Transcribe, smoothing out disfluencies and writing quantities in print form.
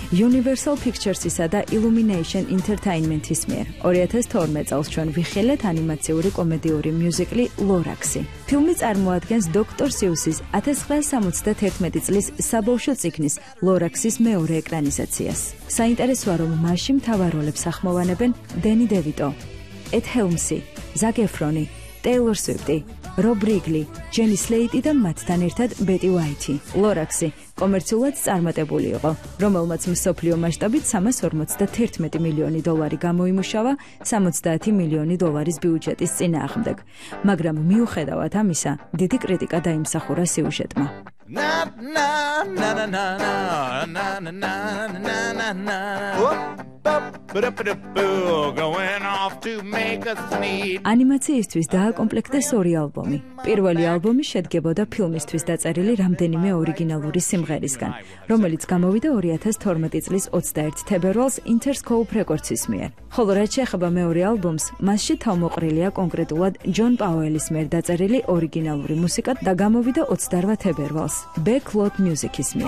Universal Pictures-ისა და Illumination Entertainment-ის მიერ 2012 წელს ჩვენ ვიხილეთ ანიმაციური კომედიური მიუზიკლი ლორაქსი. ფილმი წარმოადგენს დოქტორ სიუსის 1971 წლის საბავშვო წიგნის ლორაქსის მეორე ეკრანიზაციას. საინტერესოა, რომ მასში მთავარ როლებს ახმოვანებენ დენი დევიტო, ედ ჰელმსი, ზაკ ეფრონი, ტეილორ სვიფტი, რობ რიგლი, ჯენი სლეიტი და მათთან ერთად ბეტი უაითი. ლორაქსი კომერციულად წარმატებული იყო, რომელმაც მსოფლიო მასშტაბით $351 მილიონი გამოიმუშავა 70 მილიონი დოლარის ბიუჯეტის წინააღმდეგ, მაგრამ მიუხედავად ამისა, დიდი კრიტიკა დაიმსახურა სიუჟეტმა. ანიმაციისთვის დააკომპლექტეს 2 ალბომი. პირველი ალბომი შედგებოდა ფილმისთვის დაწერილი რამდენიმე ორიგინალური სიმღერისგან, რომელიც გამოვიდა 2012 წლის 21 თებერვალს Interscope Records-ის მიერ. ხოლო რაც შეეხება მეორე ალბომს, მასში თავმოყრილია კონკრეტულად ჯონ პაუელის მიერ დაწერილი ორიგინალური მუსიკა და გამოვიდა 28 თებერვალს Backlot Music-ის მიერ.